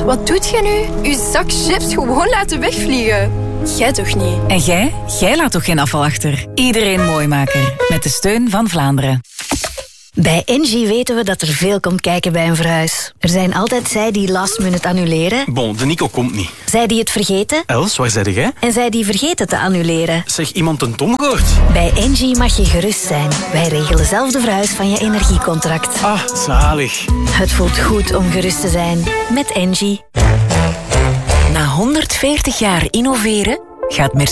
Wat doet je nu? Uw zak chips gewoon laten wegvliegen. Jij toch niet? En jij? Jij laat toch geen afval achter? Iedereen Mooimaker. Met de steun van Vlaanderen. Bij Engie weten we dat er veel komt kijken bij een verhuis. Er zijn altijd zij die last minute annuleren. Bon, de Nico komt niet. Zij die het vergeten. Els, waar zei jij? En zij die vergeten te annuleren. Zeg, iemand een Tom gehoord? Bij Engie mag je gerust zijn. Wij regelen zelf de verhuis van je energiecontract. Ah, zalig. Het voelt goed om gerust te zijn. Met Engie. Na 140 jaar innoveren gaat Mercedes